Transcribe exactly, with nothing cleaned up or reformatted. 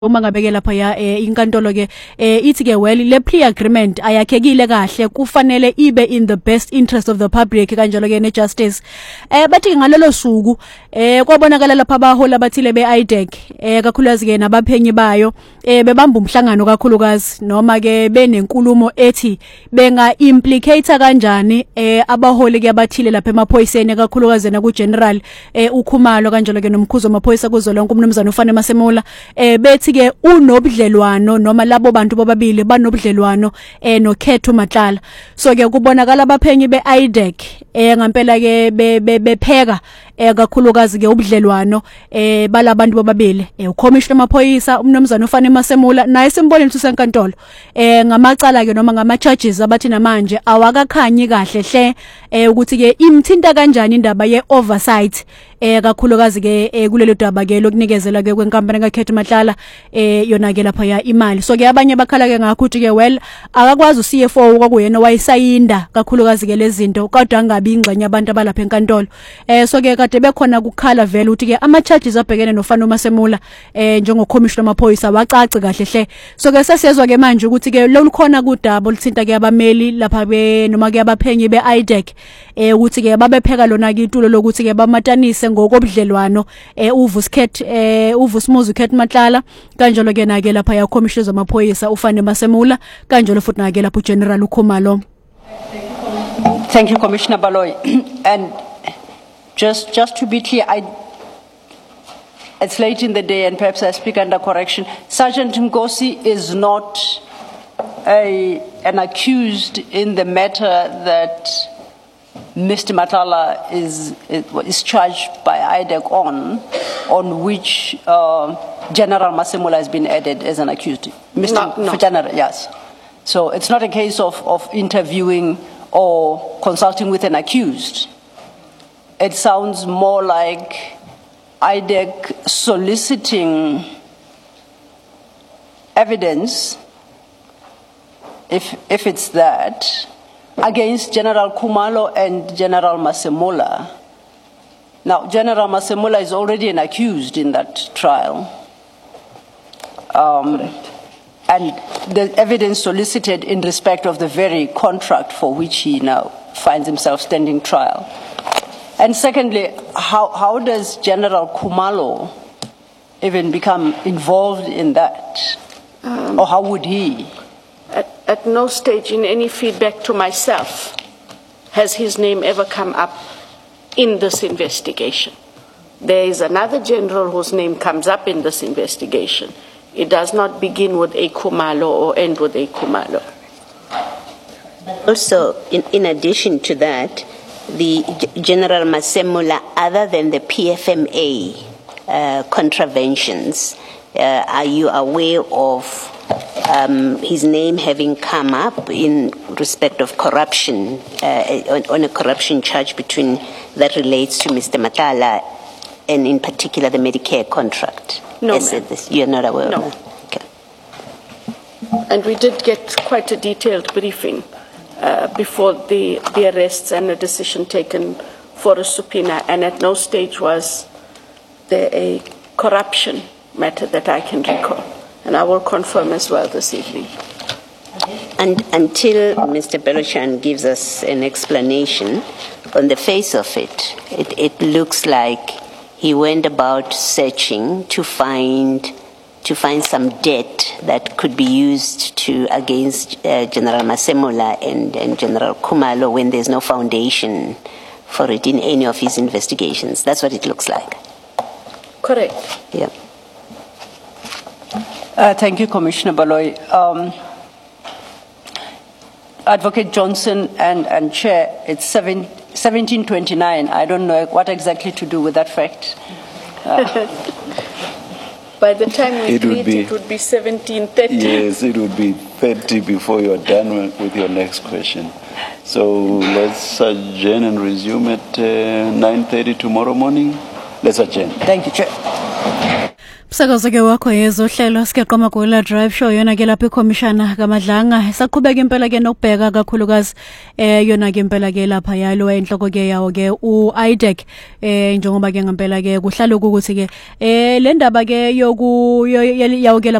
uma ngabeke lapha ya inkantolo ke ithi ke well le plea agreement ayakhekile kahle kufanele ibe in the best interest of the public kanjalo ke ne justice eh bathi ngalelo suku eh kwabonakala lapha abahola bathile be I D E C eh kakhulukazi ke nabaphenyi bayo eh bebamba umhlangano kakhulukazi noma ke benenkulumo ethi benga implicate kanjani eh abaholi ke abathile lapha emaphoyiseni kakhulukazi na ku general eh ukhumalo kanjalo ke nomkhuzo amaphoyisa kuzolonke umnumzana ufane Masemola eh bethi ke unobudlelwano noma labo bantu bobabili banobudlelwano eh noKhetho Matlala so ke kubonakala abaphenyi be I D E C eh ngempela ke bepheka eh kakhulukazi ke ubudlelwano eh balabantu bobabili eh ucommissioner amaphoyisa umnumzana ufane Masemola naye simbone lithu senkantolo eh ngamacala ke noma ngama charges abathi namanje awakakhanyi kahle hle eh ukuthi ke imthinta kanjani indaba ye oversight eh kakhulukazi ke kulelo daba ke lokunikezela ke kwenkampani kaKhetho Matlala eh yona ke lapha ya imali so ke abanye bakhala ke ngakho ukuthi ke well akakwazi u C F O kwakuyena wayisayinda kakhulukazi ke lezinto kodwa angabi ingxenye abantu abalapha enkantolo eh so ke kade bekhona ukukhala vele ukuthi ke ama charges abhekene noFano Masemola eh njengo commissioner amaphoyisa wacace kahle hle so ke sesiyezwa ke manje ukuthi ke lolukhona kudaba oluthinta ke abameli lapha be noma ke abaphenyi be I D E C eh ukuthi ke babepheka lona ke itulo lokuthi ke bamatanise ngokobudlelwano eh uVusikhet eh uVusumuzi uKhetho Matlala kanjalo ke na ke lapha ya commissioners amaphoyisa ufane Masemola kanjalo futhi na ke lapha uGeneral uKhumalo. Thank you, Commissioner Baloyi. And just just to be clear, I it's late in the day and perhaps I speak under correction. Sergeant Ngosi is not a an accused in the matter that Mister Matlala is is charged by I D E C on, on which uh, General Masemola has been added as an accused. Mister No, no. For General, yes. So it's not a case of, of interviewing or consulting with an accused. It sounds more like I D E C soliciting evidence, if if it's that, against General Khumalo and General Masemola. Now, General Masemola is already an accused in that trial. Um, and the evidence solicited in respect of the very contract for which he now finds himself standing trial. And secondly, how, how does General Khumalo even become involved in that? Um, or how would he? At, at no stage in any feedback to myself has his name ever come up in this investigation. There is another general whose name comes up in this investigation. It does not begin with a Khumalo or end with a Khumalo. Also, in, in addition to that, the G- General Masemola, other than the P F M A uh, contraventions, uh, are you aware of Um, his name having come up in respect of corruption, uh, on, on a corruption charge between that relates to Mister Matlala and in particular the Medicare contract? No, As ma'am. This, you're not aware no. of that? Okay. And we did get quite a detailed briefing uh, before the, the arrests and a decision taken for a subpoena, and at no stage was there a corruption matter that I can recall. And I will confirm as well this evening. And until Mister Beloshan gives us an explanation, on the face of it, it, it looks like he went about searching to find to find some debt that could be used to against uh, General Masemola and, and General Khumalo when there's no foundation for it in any of his investigations. That's what it looks like. Correct. Yeah. Uh, thank you, Commissioner Baloyi. Um, Advocate Johnson and, and Chair, it's seven, seventeen twenty-nine. I don't know what exactly to do with that fact. Uh, By the time we it meet, would be, it would be seventeen thirty. Yes, it would be thirty before you're done with your next question. So let's adjourn and resume at uh, nine thirty tomorrow morning. Let's adjourn. Thank you, Chair. Sakazo ke wakho yezohlelo sikeqoma gola drive show yona ke lapha eCommissioner kaMadlanga saqhubeka impela ke nokubheka kakhulukazi eh yona ke impela ke lapha yalo enhloko ke yawo ke uIDEC eh njengoba ke ngempela ke kuhlala ukuthi ke eh le ndaba ke yoku yawo ke